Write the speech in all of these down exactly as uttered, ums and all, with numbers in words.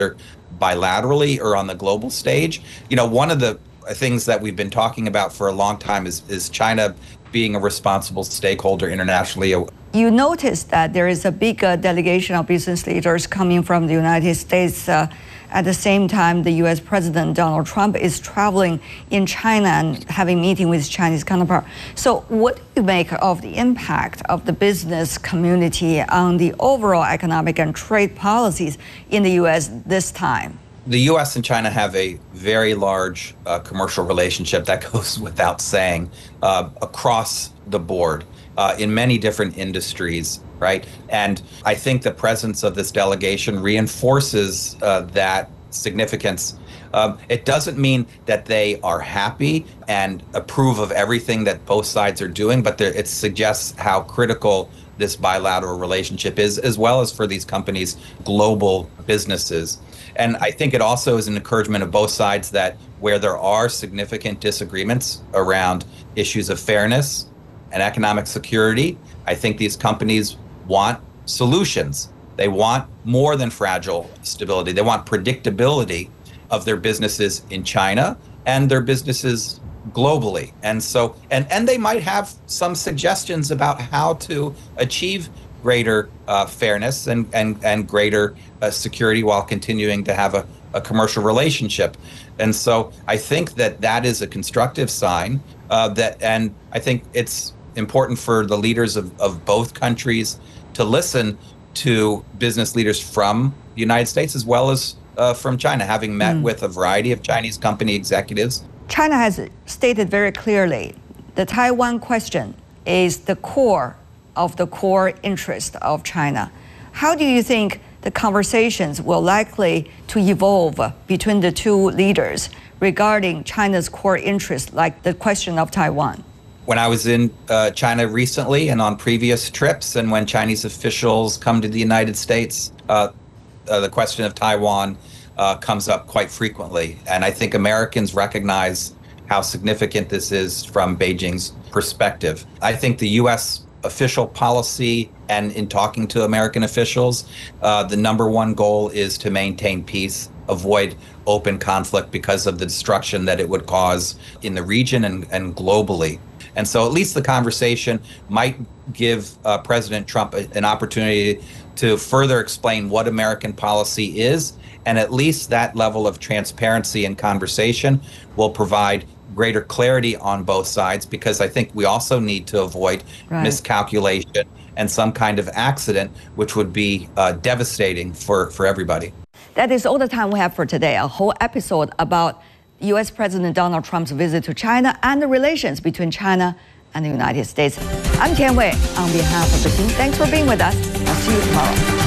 bilaterally or on the global stage. You know, one of the things that we've been talking about for a long time is, is China being a responsible stakeholder internationally. You notice that there is a big uh, delegation of business leaders coming from the United States. Uh, at the same time, the U S President Donald Trump is traveling in China and having a meeting with his Chinese counterpart. So what do you make of the impact of the business community on the overall economic and trade policies in the U S this time? The U S and China have a very large uh, commercial relationship that goes without saying uh, across the board uh, in many different industries, right? And I think the presence of this delegation reinforces uh, that significance. Um, it doesn't mean that they are happy and approve of everything that both sides are doing, but it suggests how critical this bilateral relationship is, as well as for these companies' global businesses. And I think it also is an encouragement of both sides that where there are significant disagreements around issues of fairness and economic security, I think these companies want solutions. They want more than fragile stability. They want predictability of their businesses in China and their businesses globally. And so, and, and they might have some suggestions about how to achieve greater uh, fairness and, and, and greater uh, security while continuing to have a, a commercial relationship. And so I think that that is a constructive sign uh, that, and I think it's important for the leaders of, of both countries to listen to business leaders from the United States as well as uh, from China, having met mm. with a variety of Chinese company executives. China has stated very clearly the Taiwan question is the core of the core interest of China. How do you think the conversations will likely to evolve between the two leaders regarding China's core interest, like the question of Taiwan? When I was in uh, China recently and on previous trips, and when Chinese officials come to the United States, uh, uh, the question of Taiwan uh, comes up quite frequently. And I think Americans recognize how significant this is from Beijing's perspective. I think the U S official policy and in talking to American officials, uh, the number one goal is to maintain peace, avoid open conflict because of the destruction that it would cause in the region and, and globally. And so at least the conversation might give uh, President Trump a, an opportunity to further explain what American policy is. And at least that level of transparency and conversation will provide greater clarity on both sides, because I think we also need to avoid right. miscalculation and some kind of accident, which would be uh, devastating for, for everybody. That is all the time we have for today. A whole episode about U S President Donald Trump's visit to China and the relations between China and the United States. I'm Tian Wei on behalf of the team. Thanks for being with us. I'll see you tomorrow.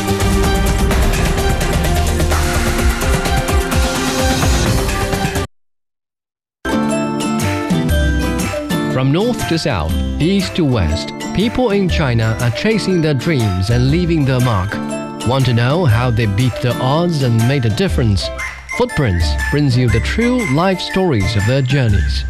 From north to south, east to west, people in China are chasing their dreams and leaving their mark. Want to know how they beat the odds and made a difference? Footprints brings you the true life stories of their journeys.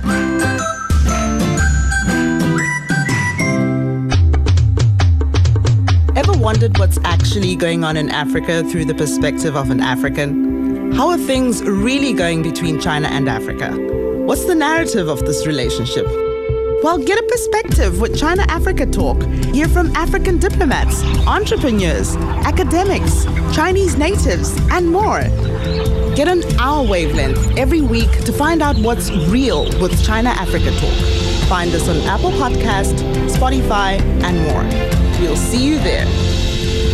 Ever wondered what's actually going on in Africa through the perspective of an African? How are things really going between China and Africa? What's the narrative of this relationship? Well, get a perspective with China Africa Talk. Hear from African diplomats, entrepreneurs, academics, Chinese natives, and more. Get on our wavelength every week to find out what's real with China Africa Talk. Find us on Apple Podcast, Spotify, and more. We'll see you there.